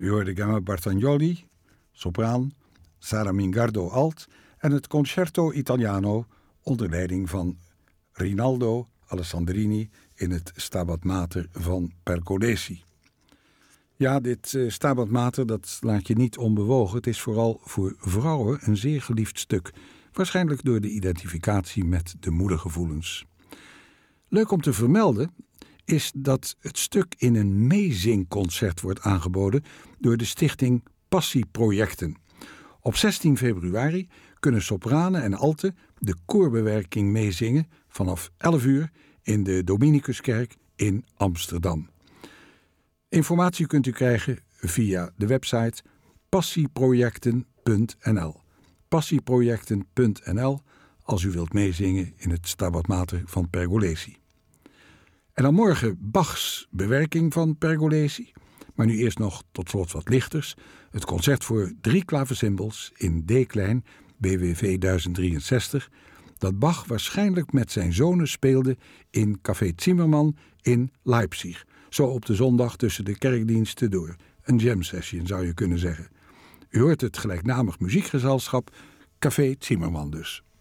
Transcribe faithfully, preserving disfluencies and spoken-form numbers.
U hoorde Gemma Bartagnoli, sopraan, Sara Mingardo alt en het Concerto Italiano onder leiding van Rinaldo Alessandrini in het Stabat Mater van Pergolesi. Ja, dit uh, Stabat Mater dat laat je niet onbewogen. Het is vooral voor vrouwen een zeer geliefd stuk. Waarschijnlijk door de identificatie met de moedergevoelens. Leuk om te vermelden is dat het stuk in een meezingconcert wordt aangeboden door de stichting Passieprojecten. Op zestien februari kunnen sopranen en alten de koorbewerking meezingen vanaf elf uur in de Dominicuskerk in Amsterdam. Informatie kunt u krijgen via de website passieprojecten punt n l. passieprojecten punt n l als u wilt meezingen in het Stabat Mater van Pergolesi. En dan morgen Bachs bewerking van Pergolesi. Maar nu eerst nog tot slot wat lichters. Het concert voor drie klaversymbals in D-klein B W V duizend drieënzestig... dat Bach waarschijnlijk met zijn zonen speelde in Café Zimmermann in Leipzig. Zo op de zondag tussen de kerkdiensten door. Een jam session zou je kunnen zeggen. U hoort het gelijknamig muziekgezelschap Café Zimmermann dus.